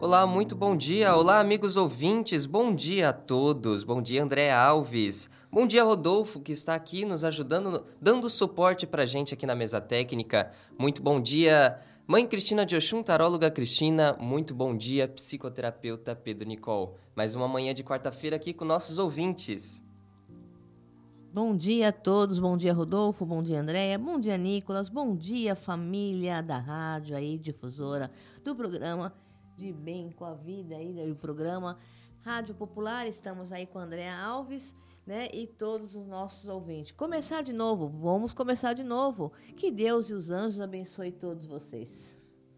Olá, muito bom dia. Olá, amigos ouvintes. Bom dia a todos. Bom dia, André Alves. Bom dia, Rodolfo, que está aqui nos ajudando, dando suporte para a gente aqui na mesa técnica. Muito bom dia, Mãe Cristina de Oxum, taróloga Cristina. Muito bom dia, psicoterapeuta Pedro Nicol. Mais uma manhã de quarta-feira aqui com nossos ouvintes. Bom dia a todos, bom dia Rodolfo, bom dia Andréia, bom dia Nicolas, bom dia família da rádio aí, difusora do programa De Bem com a Vida aí, do programa Rádio Popular. Estamos aí com a Andréia Alves, né, e todos os nossos ouvintes. Vamos começar de novo. Que Deus e os anjos abençoe todos vocês.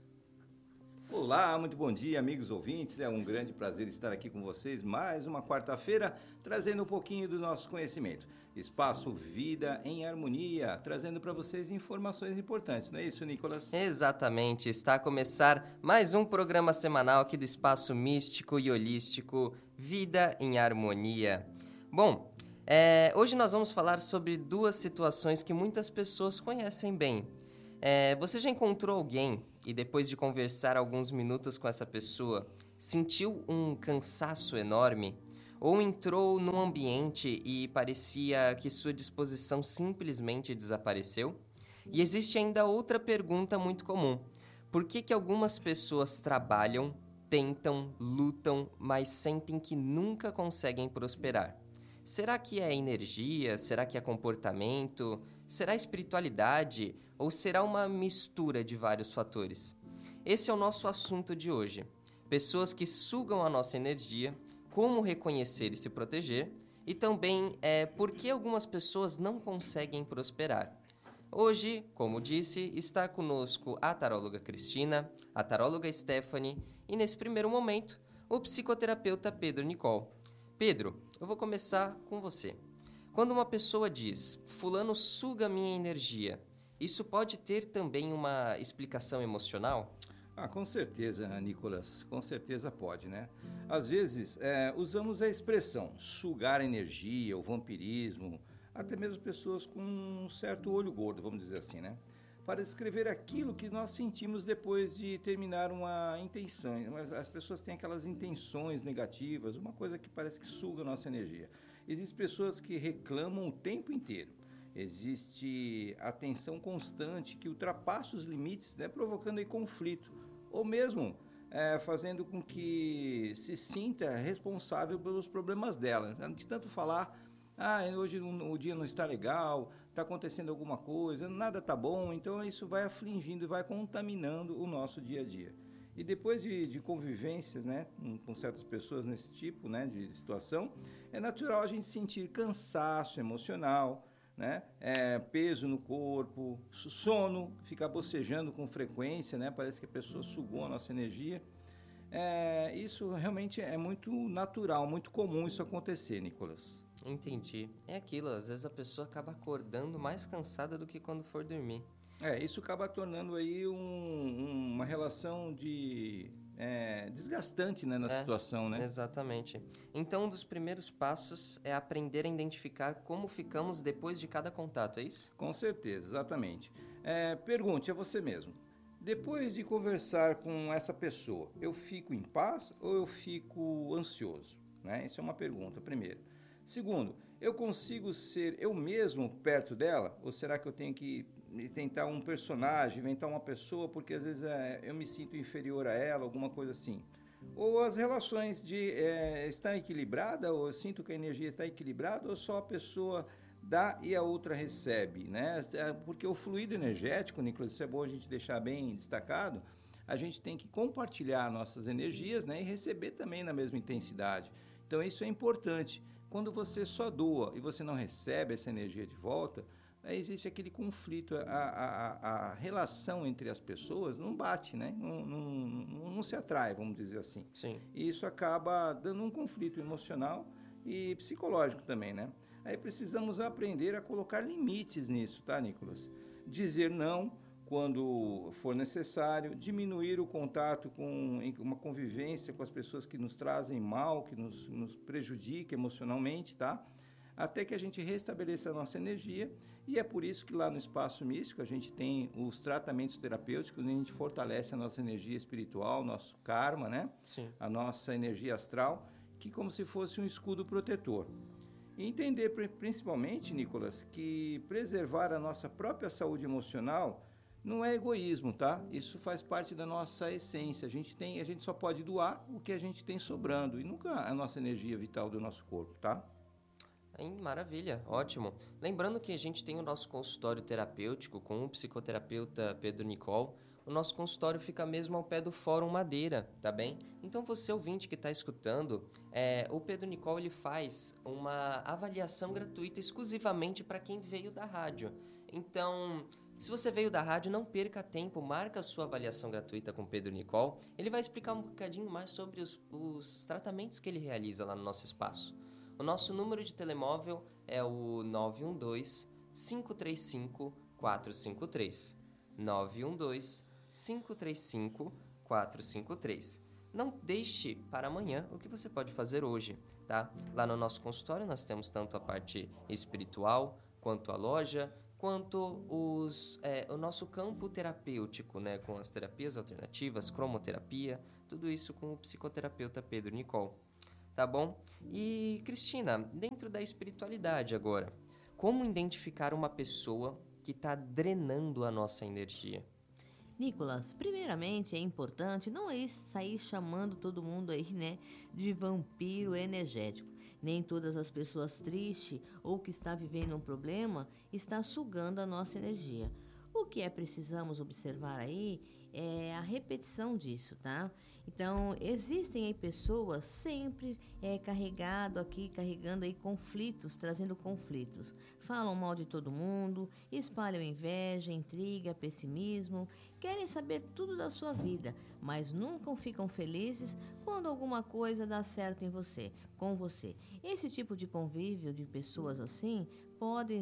Olá, muito bom dia, amigos ouvintes. É um grande prazer estar aqui com vocês mais uma quarta-feira, trazendo um pouquinho do nosso conhecimento. Espaço Vida em Harmonia, trazendo para vocês informações importantes, não é isso, Nicolas? Exatamente, está a começar mais um programa semanal aqui do Espaço Místico e Holístico Vida em Harmonia. Bom, hoje nós vamos falar sobre duas situações que muitas pessoas conhecem bem. Você já encontrou alguém e depois de conversar alguns minutos com essa pessoa, sentiu um cansaço enorme? Ou entrou num ambiente e parecia que sua disposição simplesmente desapareceu? E existe ainda outra pergunta muito comum. Por que algumas pessoas trabalham, tentam, lutam, mas sentem que nunca conseguem prosperar? Será que é energia? Será que é comportamento? Será espiritualidade? Ou será uma mistura de vários fatores? Esse é o nosso assunto de hoje. Pessoas que sugam a nossa energia, como reconhecer e se proteger, e também por que algumas pessoas não conseguem prosperar. Hoje, como disse, está conosco a taróloga Cristina, a taróloga Stephanie e, nesse primeiro momento, o psicoterapeuta Pedro Nicol. Pedro, eu vou começar com você. Quando uma pessoa diz, fulano suga minha energia, isso pode ter também uma explicação emocional? Com certeza, Nicolas, com certeza pode, né? Às vezes, usamos a expressão sugar energia, o vampirismo, até mesmo pessoas com um certo olho gordo, vamos dizer assim, né? Para descrever aquilo que nós sentimos depois de terminar uma intenção. As pessoas têm aquelas intenções negativas, uma coisa que parece que suga a nossa energia. Existem pessoas que reclamam o tempo inteiro. Existe a tensão constante que ultrapassa os limites, né, provocando aí conflito, ou mesmo fazendo com que se sinta responsável pelos problemas dela. De tanto falar, hoje o dia não está legal, está acontecendo alguma coisa, nada está bom, então isso vai afligindo e vai contaminando o nosso dia a dia. E depois de convivências, né, com certas pessoas nesse tipo, né, de situação, é natural a gente sentir cansaço emocional, né, peso no corpo, sono, ficar bocejando com frequência, né, parece que a pessoa sugou a nossa energia. Isso realmente é muito natural, muito comum isso acontecer, Nicolas. Entendi. É aquilo, às vezes a pessoa acaba acordando mais cansada do que quando for dormir. Isso acaba tornando aí uma relação desgastante, né, na situação, né? Exatamente. Então, um dos primeiros passos é aprender a identificar como ficamos depois de cada contato, é isso? Com certeza, exatamente. Pergunte a você mesmo. Depois de conversar com essa pessoa, eu fico em paz ou eu fico ansioso? Né? Isso é uma pergunta, primeiro. Segundo, eu consigo ser eu mesmo perto dela? Ou será que eu tenho que tentar um personagem, inventar uma pessoa, porque às vezes eu me sinto inferior a ela, alguma coisa assim? Ou as relações estão equilibradas, ou eu sinto que a energia está equilibrada, ou só a pessoa dá e a outra recebe, né? Porque o fluido energético, Nicolas, isso é bom a gente deixar bem destacado, a gente tem que compartilhar nossas energias, né, e receber também na mesma intensidade. Então isso é importante. Quando você só doa e você não recebe essa energia de volta, existe aquele conflito, a relação entre as pessoas não bate, né? Não se atrai, vamos dizer assim. Sim. E isso acaba dando um conflito emocional e psicológico também, né? Aí precisamos aprender a colocar limites nisso, tá, Nicolas? Dizer não quando for necessário, diminuir o contato com uma convivência com as pessoas que nos trazem mal, que nos prejudicam emocionalmente, tá? até que a gente restabeleça a nossa energia. E é por isso que lá no Espaço Místico a gente tem os tratamentos terapêuticos, onde a gente fortalece a nossa energia espiritual, nosso karma, né? Sim. A nossa energia astral, que como se fosse um escudo protetor. E entender principalmente, Nicolas, que preservar a nossa própria saúde emocional não é egoísmo, tá? Isso faz parte da nossa essência. A gente só pode doar o que a gente tem sobrando e nunca a nossa energia vital do nosso corpo, tá? Maravilha, ótimo. Lembrando que a gente tem o nosso consultório terapêutico com o psicoterapeuta Pedro Nicole. O nosso consultório fica mesmo ao pé do Fórum Madeira, tá bem? Então você ouvinte que está escutando, o Pedro Nicole ele faz uma avaliação gratuita exclusivamente para quem veio da rádio. Então, se você veio da rádio, não perca tempo, marca a sua avaliação gratuita com o Pedro Nicole. Ele vai explicar um bocadinho mais sobre os tratamentos que ele realiza lá no nosso espaço. O nosso número de telemóvel é o 912-535-453. 912-535-453. Não deixe para amanhã o que você pode fazer hoje, tá? Lá no nosso consultório nós temos tanto a parte espiritual, quanto a loja, quanto o nosso campo terapêutico, né? Com as terapias alternativas, cromoterapia, tudo isso com o psicoterapeuta Pedro Nicole. Tá bom? E, Cristina, dentro da espiritualidade agora, como identificar uma pessoa que está drenando a nossa energia? Nicolas, primeiramente é importante não sair chamando todo mundo aí, né, de vampiro energético. Nem todas as pessoas tristes ou que está vivendo um problema está sugando a nossa energia. O que precisamos observar aí é a repetição disso, tá? Então, existem aí pessoas sempre carregando aí conflitos, trazendo conflitos. Falam mal de todo mundo, espalham inveja, intriga, pessimismo, querem saber tudo da sua vida, mas nunca ficam felizes quando alguma coisa dá certo com você. Esse tipo de convívio de pessoas assim podem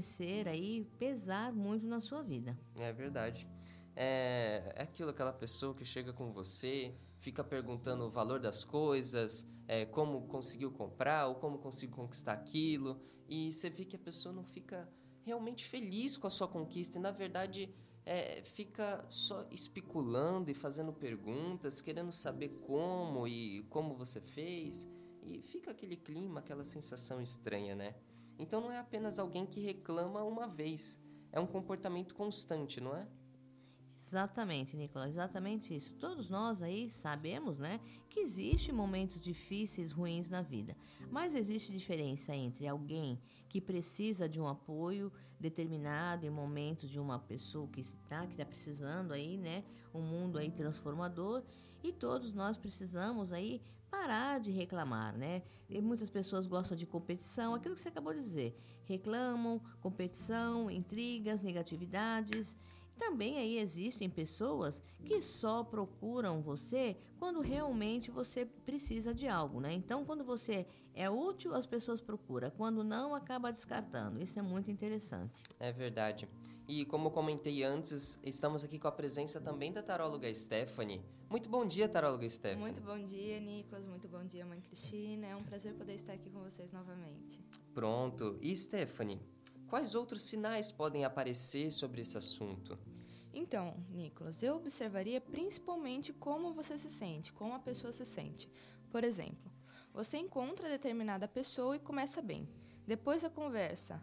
pesar muito na sua vida. É verdade. É aquela pessoa que chega com você, fica perguntando o valor das coisas, como conseguiu comprar ou como conseguiu conquistar aquilo, e você vê que a pessoa não fica realmente feliz com a sua conquista e, na verdade, fica só especulando e fazendo perguntas, querendo saber como você fez, e fica aquele clima, aquela sensação estranha, né? Então não é apenas alguém que reclama uma vez, é um comportamento constante, não é? Exatamente, Nicolas, exatamente isso. Todos nós aí sabemos, né, que existem momentos difíceis, ruins na vida, mas existe diferença entre alguém que precisa de um apoio determinado em momentos de uma pessoa que está precisando aí, né, um mundo aí transformador, e todos nós precisamos aí parar de reclamar, né? E muitas pessoas gostam de competição, aquilo que você acabou de dizer, reclamam, competição, intrigas, negatividades. Também aí existem pessoas que só procuram você quando realmente você precisa de algo, né? Então, quando você é útil, as pessoas procuram. Quando não, acaba descartando. Isso é muito interessante. É verdade. E como eu comentei antes, estamos aqui com a presença também da taróloga Stephanie. Muito bom dia, taróloga Stephanie. Muito bom dia, Nicolas. Muito bom dia, mãe Cristina. É um prazer poder estar aqui com vocês novamente. Pronto. E Stephanie, quais outros sinais podem aparecer sobre esse assunto? Então, Nicolas, eu observaria principalmente como você se sente, como a pessoa se sente. Por exemplo, você encontra determinada pessoa e começa bem. Depois da conversa,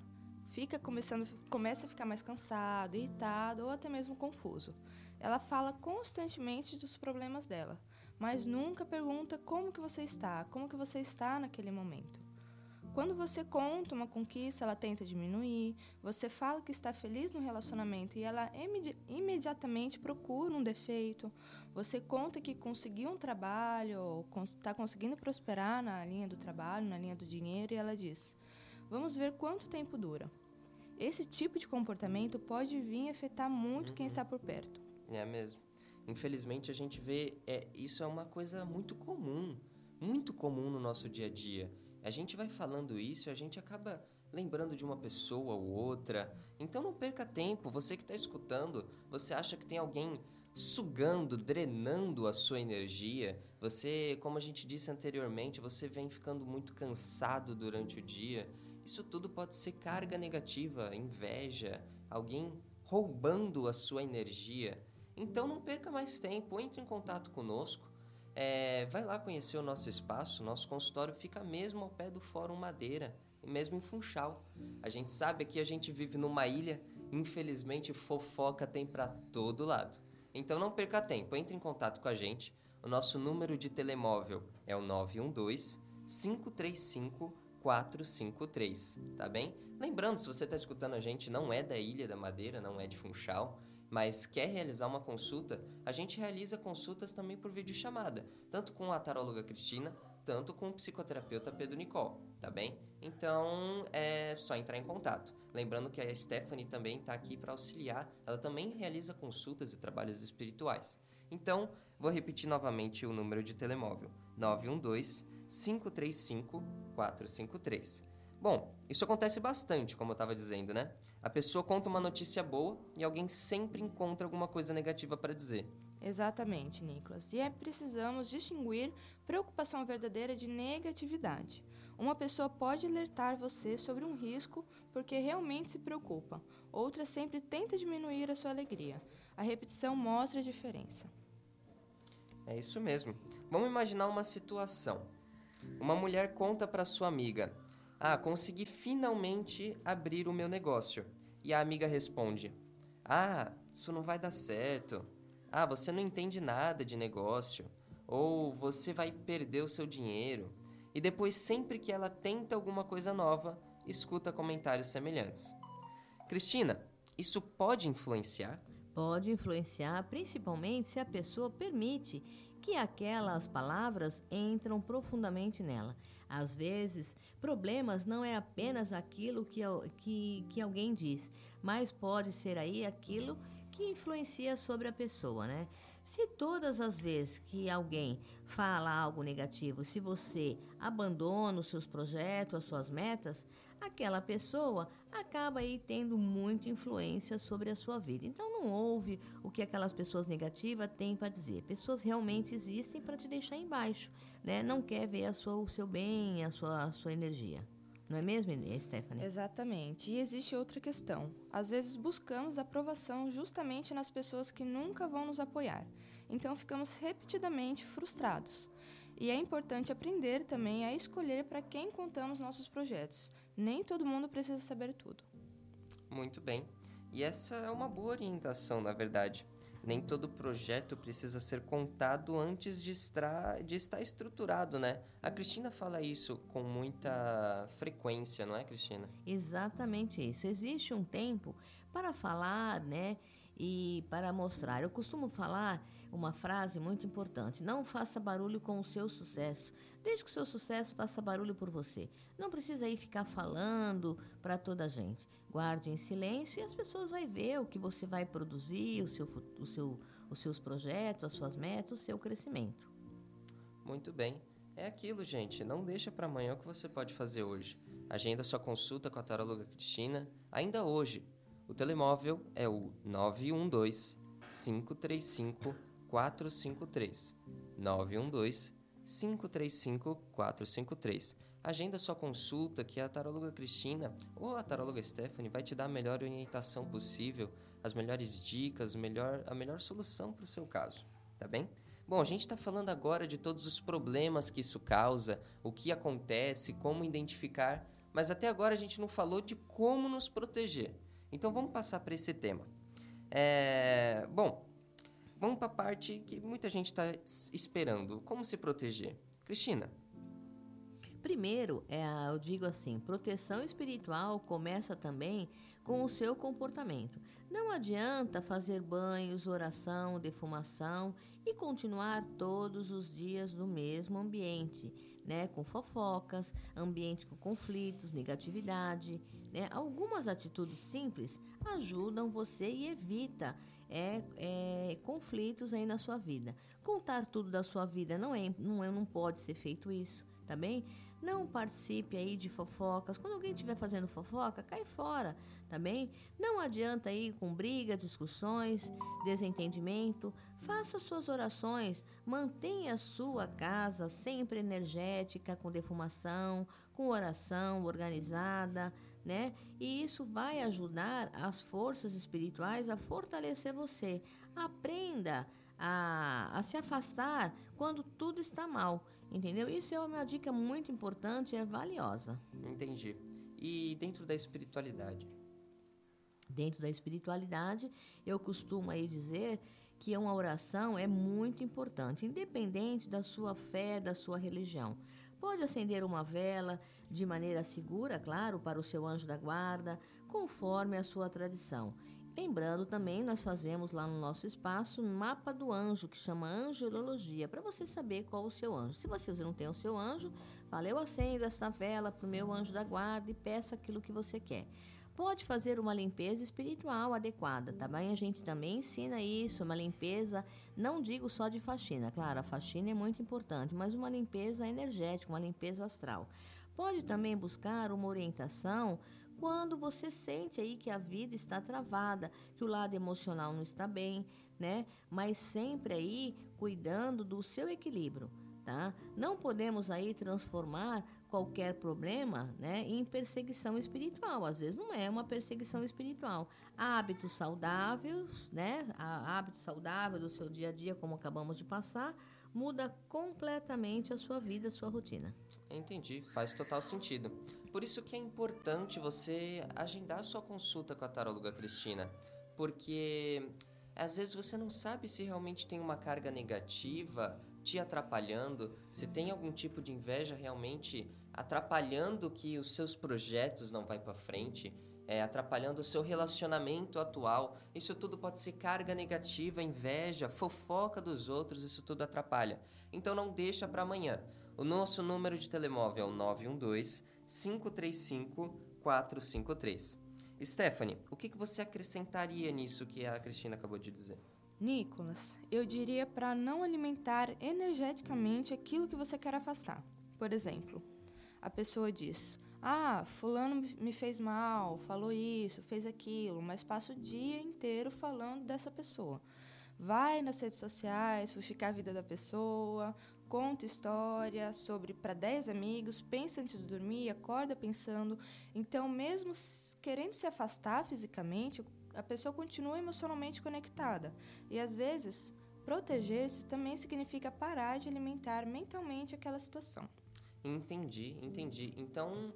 começa a ficar mais cansado, irritado ou até mesmo confuso. Ela fala constantemente dos problemas dela, mas nunca pergunta como que você está naquele momento. Quando você conta uma conquista, ela tenta diminuir, você fala que está feliz no relacionamento e ela imediatamente procura um defeito, você conta que conseguiu um trabalho ou está conseguindo prosperar na linha do trabalho, na linha do dinheiro, e ela diz: vamos ver quanto tempo dura. Esse tipo de comportamento pode vir afetar muito quem está por perto. É mesmo. Infelizmente, a gente vê, isso é uma coisa muito comum no nosso dia a dia. A gente vai falando isso e a gente acaba lembrando de uma pessoa ou outra. Então não perca tempo. Você que está escutando, você acha que tem alguém sugando, drenando a sua energia? Você, como a gente disse anteriormente, você vem ficando muito cansado durante o dia. Isso tudo pode ser carga negativa, inveja, alguém roubando a sua energia. Então não perca mais tempo, entre em contato conosco. Vai lá conhecer o nosso espaço. Nosso consultório fica mesmo ao pé do Fórum Madeira, mesmo em Funchal. A gente sabe que a gente vive numa ilha, infelizmente fofoca tem para todo lado. Então não perca tempo, entre em contato com a gente. O nosso número de telemóvel é o 912-535-453, tá bem? Lembrando, se você está escutando a gente, não é da Ilha da Madeira, não é de Funchal, mas quer realizar uma consulta, a gente realiza consultas também por videochamada, tanto com a taróloga Cristina, tanto com o psicoterapeuta Pedro Nicol, tá bem? Então, é só entrar em contato. Lembrando que a Stephanie também está aqui para auxiliar, ela também realiza consultas e trabalhos espirituais. Então, vou repetir novamente o número de telemóvel, 912-535-453. Bom, isso acontece bastante, como eu estava dizendo, né? A pessoa conta uma notícia boa e alguém sempre encontra alguma coisa negativa para dizer. Exatamente, Nicolas. E precisamos distinguir preocupação verdadeira de negatividade. Uma pessoa pode alertar você sobre um risco porque realmente se preocupa. Outra sempre tenta diminuir a sua alegria. A repetição mostra a diferença. É isso mesmo. Vamos imaginar uma situação. Uma mulher conta para sua amiga: consegui finalmente abrir o meu negócio. E a amiga responde: isso não vai dar certo. Você não entende nada de negócio. Ou você vai perder o seu dinheiro. E depois, sempre que ela tenta alguma coisa nova, escuta comentários semelhantes. Cristina, isso pode influenciar? Pode influenciar, principalmente se a pessoa permite que aquelas palavras entram profundamente nela. Às vezes, problemas não é apenas aquilo que alguém diz, mas pode ser aí aquilo que influencia sobre a pessoa, né? Se todas as vezes que alguém fala algo negativo, se você abandona os seus projetos, as suas metas, aquela pessoa acaba aí tendo muita influência sobre a sua vida. Então não ouve o que aquelas pessoas negativas têm para dizer. Pessoas realmente existem para te deixar embaixo, né? Não quer ver o seu bem, a sua energia. Não é mesmo, Stephanie? Exatamente. E existe outra questão. Às vezes buscamos aprovação justamente nas pessoas que nunca vão nos apoiar. Então ficamos repetidamente frustrados. E é importante aprender também a escolher para quem contamos nossos projetos. Nem todo mundo precisa saber tudo. Muito bem. E essa é uma boa orientação, na verdade. Nem todo projeto precisa ser contado antes de estar estruturado, né? A Cristina fala isso com muita frequência, não é, Cristina? Exatamente isso. Existe um tempo para falar, né? E para mostrar. Eu costumo falar uma frase muito importante: não faça barulho com o seu sucesso, desde que o seu sucesso faça barulho por você. Não precisa aí ficar falando para toda a gente. Guarde em silêncio e as pessoas vão ver o que você vai produzir, os seus projetos, as suas metas, o seu crescimento. Muito bem. É aquilo, gente. Não deixa para amanhã o que você pode fazer hoje. Agenda sua consulta com a taróloga Cristina ainda hoje. O telemóvel é o 912-535-453. 912-535-453. Agenda sua consulta que a taróloga Cristina ou a taróloga Stephanie vai te dar a melhor orientação possível, as melhores dicas, a melhor solução para o seu caso, tá bem? Bom, a gente está falando agora de todos os problemas que isso causa, o que acontece, como identificar, mas até agora a gente não falou de como nos proteger. Então vamos passar para esse tema. Bom, vamos para a parte que muita gente está esperando. Como se proteger? Cristina. Primeiro, eu digo assim, proteção espiritual começa também com o seu comportamento. Não adianta fazer banhos, oração, defumação e continuar todos os dias no mesmo ambiente, né? Com fofocas, ambiente com conflitos, negatividade, né? Algumas atitudes simples ajudam você e evita conflitos aí na sua vida. Contar tudo da sua vida não pode ser feito isso, tá bem? Não participe aí de fofocas. Quando alguém estiver fazendo fofoca, cai fora, tá bem? Não adianta ir com brigas, discussões, desentendimento. Faça suas orações, mantenha a sua casa sempre energética, com defumação, com oração organizada, né? E isso vai ajudar as forças espirituais a fortalecer você. Aprenda a se afastar quando tudo está mal, entendeu? Isso é uma dica muito importante e é valiosa. Entendi. E dentro da espiritualidade? Dentro da espiritualidade, eu costumo aí dizer que uma oração é muito importante, independente da sua fé, da sua religião. Pode acender uma vela de maneira segura, claro, para o seu anjo da guarda, conforme a sua tradição. Lembrando também, nós fazemos lá no nosso espaço um mapa do anjo, que chama angelologia, para você saber qual o seu anjo. Se você não tem o seu anjo, fala, eu acendo esta vela para o meu anjo da guarda e peça aquilo que você quer. Pode fazer uma limpeza espiritual adequada, tá bem? A gente também ensina isso, uma limpeza, não digo só de faxina, claro, a faxina é muito importante, mas uma limpeza energética, uma limpeza astral. Pode também buscar uma orientação quando você sente aí que a vida está travada, que o lado emocional não está bem, né? Mas sempre aí cuidando do seu equilíbrio, tá? Não podemos aí transformar qualquer problema, né, em perseguição espiritual. Às vezes não é uma perseguição espiritual. Hábitos saudáveis, né? Hábito saudável do seu dia a dia, como acabamos de passar, muda completamente a sua vida, a sua rotina. Entendi, faz total sentido. Por isso que é importante você agendar a sua consulta com a taróloga Cristina, porque às vezes você não sabe se realmente tem uma carga negativa te atrapalhando, se tem algum tipo de inveja realmente atrapalhando que os seus projetos não vai para frente, atrapalhando o seu relacionamento atual. Isso tudo pode ser carga negativa, inveja, fofoca dos outros, isso tudo atrapalha. Então não deixa para amanhã. O nosso número de telemóvel é o 912-535-453. Stephanie, o que você acrescentaria nisso que a Cristina acabou de dizer? Nicolas, eu diria para não alimentar energeticamente aquilo que você quer afastar. Por exemplo, a pessoa diz, fulano me fez mal, falou isso, fez aquilo, mas passa o dia inteiro falando dessa pessoa. Vai nas redes sociais, fuxicar a vida da pessoa, conta história sobre para 10 amigos, pensa antes de dormir, acorda pensando. Então, mesmo querendo se afastar fisicamente, a pessoa continua emocionalmente conectada. E, às vezes, proteger-se também significa parar de alimentar mentalmente aquela situação. Entendi. Então,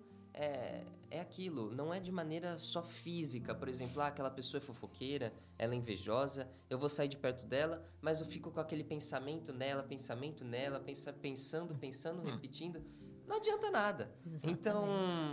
é aquilo, não é de maneira só física. Por exemplo, aquela pessoa é fofoqueira, ela é invejosa, eu vou sair de perto dela, mas eu fico com aquele pensamento nela, pensando, repetindo. Não adianta nada. Exatamente. Então,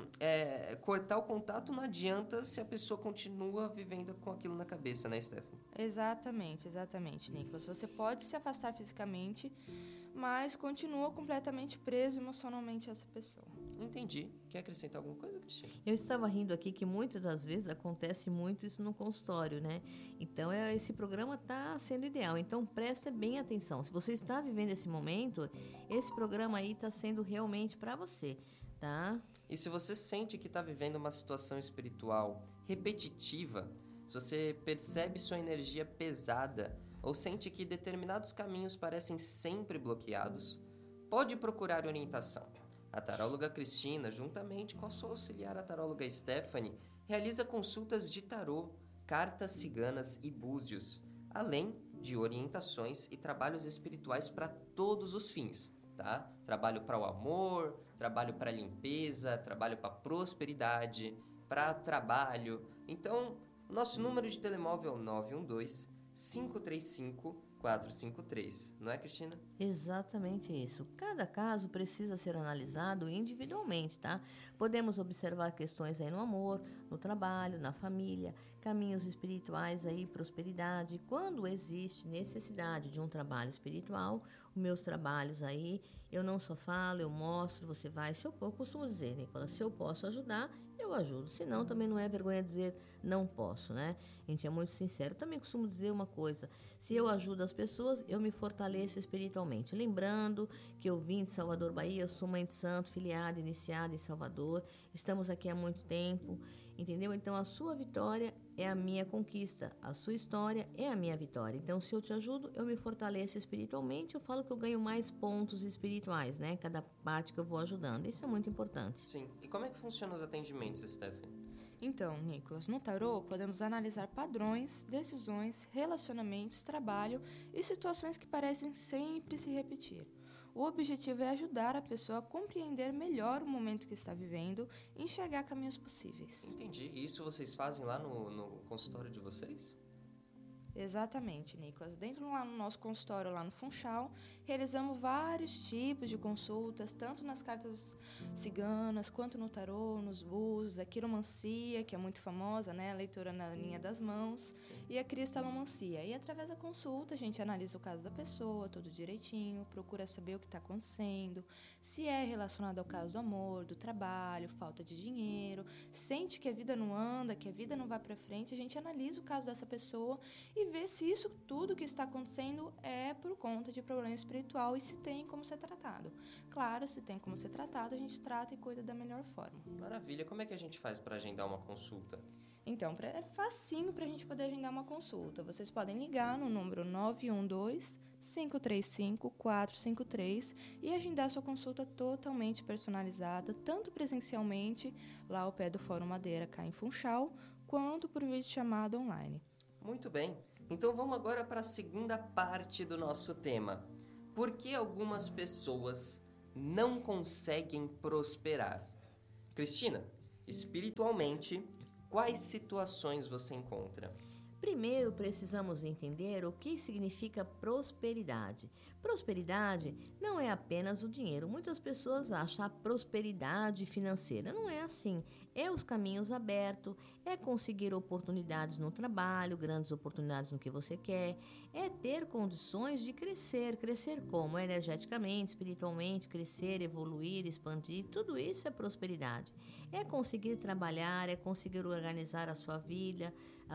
cortar o contato não adianta se a pessoa continua vivendo com aquilo na cabeça, né, Stephanie? Exatamente, Nicolas. Você pode se afastar fisicamente, mas continua completamente preso emocionalmente a essa pessoa. Entendi. Quer acrescentar alguma coisa, Cristina? Eu estava rindo aqui que muitas das vezes acontece muito isso no consultório, né? Então, esse programa está sendo ideal. Então, preste bem atenção. Se você está vivendo esse momento, esse programa aí está sendo realmente para você, tá? E se você sente que está vivendo uma situação espiritual repetitiva, se você percebe sua energia pesada ou sente que determinados caminhos parecem sempre bloqueados, pode procurar orientação. A taróloga Cristina, juntamente com a sua auxiliar, a taróloga Stephanie, realiza consultas de tarô, cartas ciganas e búzios, além de orientações e trabalhos espirituais para todos os fins, tá? Trabalho para o amor, trabalho para a limpeza, trabalho para a prosperidade, para trabalho. Então, nosso número de telemóvel é o 912-535-453, não é, Cristina? Exatamente isso. Cada caso precisa ser analisado individualmente, tá? Podemos observar questões aí no amor, no trabalho, na família, caminhos espirituais aí, prosperidade. Quando existe necessidade de um trabalho espiritual, os meus trabalhos aí, eu não só falo, eu mostro, você vai. Se eu costumo dizer, Nicolas, se eu posso ajudar, eu ajudo. Senão, também não é vergonha dizer não posso, né? A gente é muito sincero. Eu também costumo dizer uma coisa, se eu ajudo as pessoas, eu me fortaleço espiritualmente. Lembrando que eu vim de Salvador, Bahia, eu sou mãe de santo, filiada, iniciada em Salvador. Estamos aqui há muito tempo. entendeu? Então, a sua vitória é a minha conquista, a sua história é a minha vitória. Então, se eu te ajudo, eu me fortaleço espiritualmente, eu falo que eu ganho mais pontos espirituais, né? Cada parte que eu vou ajudando. Isso é muito importante. Sim. E como é que funcionam os atendimentos, Stephanie? Então, Nicolas, no tarô podemos analisar padrões, decisões, relacionamentos, trabalho e situações que parecem sempre se repetir. O objetivo é ajudar a pessoa a compreender melhor o momento que está vivendo e enxergar caminhos possíveis. Entendi. E isso vocês fazem lá no consultório de vocês? Exatamente, Nicolas. Dentro lá no nosso consultório, lá no Funchal, realizamos vários tipos de consultas, tanto nas cartas ciganas, quanto no tarô, nos búzios, a quiromancia, que é muito famosa, né? A leitura na linha das mãos, e a cristalomancia. E através da consulta, a gente analisa o caso da pessoa, tudo direitinho, procura saber o que está acontecendo, se é relacionado ao caso do amor, do trabalho, falta de dinheiro, sente que a vida não anda, que a vida não vai para frente, a gente analisa o caso dessa pessoa e ver se isso tudo que está acontecendo é por conta de problema espiritual e se tem como ser tratado. Claro, se tem como ser tratado, a gente trata e cuida da melhor forma. Maravilha. Como é que a gente faz para agendar uma consulta? Então, é facinho para a gente poder agendar uma consulta. Vocês podem ligar no número 912-535-453 e agendar sua consulta totalmente personalizada, tanto presencialmente, lá ao pé do Fórum Madeira, cá em Funchal, quanto por videochamada online. Muito bem. Então vamos agora para a segunda parte do nosso tema. Por que algumas pessoas não conseguem prosperar? Cristina, espiritualmente, quais situações você encontra? Primeiro, precisamos entender o que significa prosperidade. Prosperidade não é apenas o dinheiro. Muitas pessoas acham a prosperidade financeira. Não é assim. É os caminhos abertos, é conseguir oportunidades no trabalho, grandes oportunidades no que você quer, é ter condições de crescer. Crescer como? Energeticamente, espiritualmente, crescer, evoluir, expandir. Tudo isso é prosperidade. É conseguir trabalhar, é conseguir organizar a sua vida,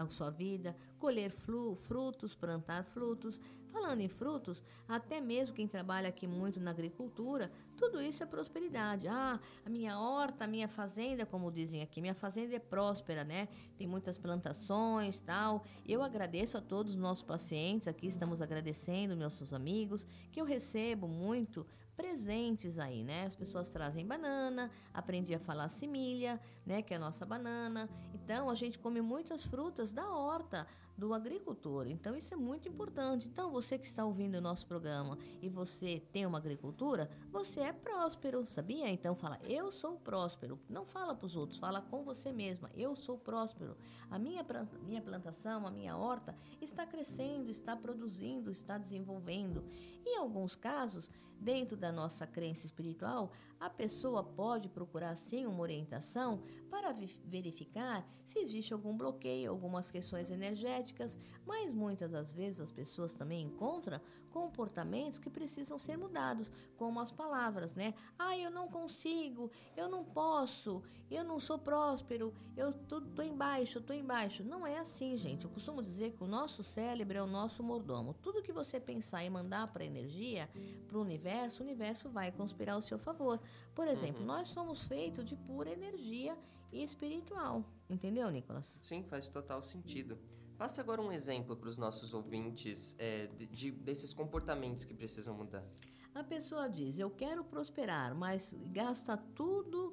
colher frutos, plantar frutos. Falando em frutos, até mesmo quem trabalha aqui muito na agricultura, tudo isso é prosperidade. A minha horta, a minha fazenda, como dizem aqui, minha fazenda é próspera, né? Tem muitas plantações, tal. Eu agradeço a todos os nossos pacientes, aqui estamos agradecendo nossos amigos, que eu recebo muito presentes aí, né? As pessoas trazem banana, aprendi a falar similha, né? Que é a nossa banana. Então, a gente come muitas frutas da horta do agricultor. Então, isso é muito importante. Então, você que está ouvindo o nosso programa e você tem uma agricultura, você é próspero, sabia? Então, fala, eu sou próspero. Não fala para os outros, fala com você mesma. Eu sou próspero. A minha plantação, a minha horta está crescendo, está produzindo, está desenvolvendo. Em alguns casos, dentro da nossa crença espiritual, a pessoa pode procurar sim uma orientação para verificar se existe algum bloqueio, algumas questões energéticas, mas muitas das vezes as pessoas também encontram comportamentos que precisam ser mudados, como as palavras, né? Eu não consigo, eu não posso, eu não sou próspero, eu tô embaixo, tô embaixo. Não é assim, gente. Eu costumo dizer que o nosso cérebro é o nosso mordomo. Tudo que você pensar e mandar para a energia, para o universo vai conspirar ao seu favor. Por exemplo, nós somos feitos de pura energia espiritual. Entendeu, Nicolas? Sim, faz total sentido. Passe agora um exemplo para os nossos ouvintes desses comportamentos que precisam mudar. A pessoa diz, eu quero prosperar, mas gasta tudo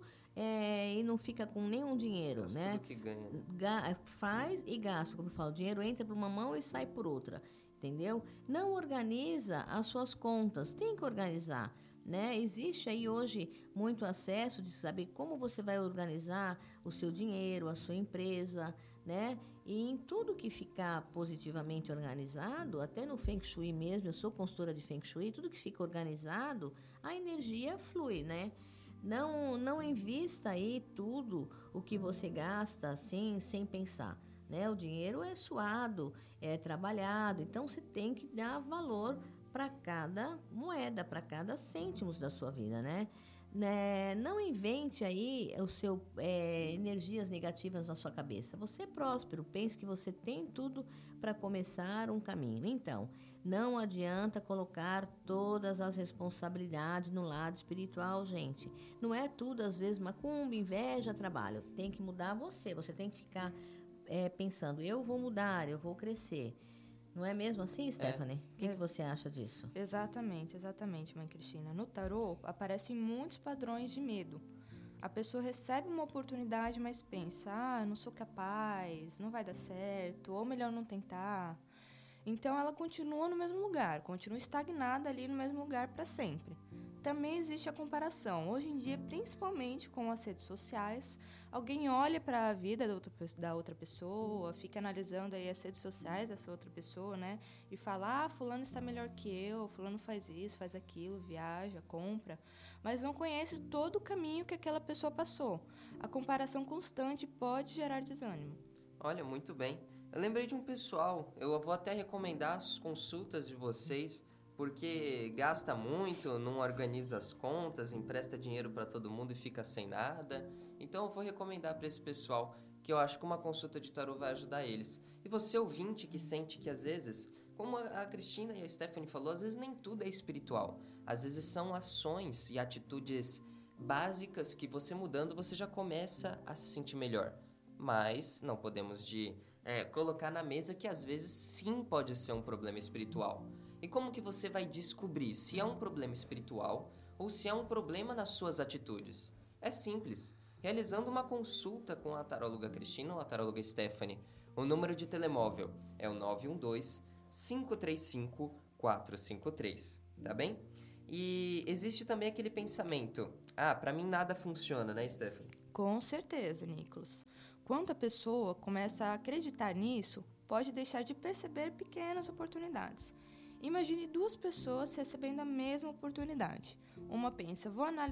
e não fica com nenhum dinheiro, Gasta né? tudo que ganha. Faz e gasta, como eu falo, o dinheiro entra por uma mão e sai por outra, entendeu? Não organiza as suas contas, tem que organizar, né? Existe aí hoje muito acesso de saber como você vai organizar o seu dinheiro, a sua empresa, né? E em tudo que ficar positivamente organizado, até no Feng Shui mesmo, eu sou consultora de Feng Shui, tudo que fica organizado, a energia flui, né? Não invista aí tudo o que você gasta assim, sem pensar, né? O dinheiro é suado, é trabalhado, então você tem que dar valor para cada moeda, para cada cêntimo da sua vida, né? né, não invente aí energias negativas na sua cabeça. Você é próspero, pense que você tem tudo para começar um caminho. Então, não adianta colocar todas as responsabilidades no lado espiritual, gente. Não é tudo, às vezes, macumba, inveja, trabalho. Tem que mudar você. Você tem que ficar pensando, eu vou mudar, eu vou crescer. Não é mesmo assim, Stephanie? O que você acha disso? Exatamente, mãe Cristina. No tarô, aparecem muitos padrões de medo. A pessoa recebe uma oportunidade, mas pensa, não sou capaz, não vai dar certo, ou melhor não tentar. Então, ela continua no mesmo lugar, continua estagnada ali no mesmo lugar para sempre. Também existe a comparação. Hoje em dia, principalmente com as redes sociais, alguém olha para a vida da outra pessoa, fica analisando aí as redes sociais dessa outra pessoa, né? E fala, fulano está melhor que eu, fulano faz isso, faz aquilo, viaja, compra. Mas não conhece todo o caminho que aquela pessoa passou. A comparação constante pode gerar desânimo. Olha, muito bem. Eu lembrei de um pessoal, eu vou até recomendar as consultas de vocês, porque gasta muito, não organiza as contas, empresta dinheiro para todo mundo e fica sem nada. Então eu vou recomendar para esse pessoal, que eu acho que uma consulta de tarô vai ajudar eles. E você ouvinte que sente que às vezes, como a Cristina e a Stephanie falou, às vezes nem tudo é espiritual. Às vezes são ações e atitudes básicas que você mudando, você já começa a se sentir melhor. Mas não podemos colocar na mesa que às vezes sim pode ser um problema espiritual. E como que você vai descobrir se é um problema espiritual ou se é um problema nas suas atitudes? É simples, realizando uma consulta com a taróloga Cristina ou a taróloga Stephanie. O número de telemóvel é o 912-535-453, tá bem? E existe também aquele pensamento, pra mim nada funciona, né, Stephanie? Com certeza, Nicolas. Quando a pessoa começa a acreditar nisso, pode deixar de perceber pequenas oportunidades. Imagine duas pessoas recebendo a mesma oportunidade. Uma pensa, vou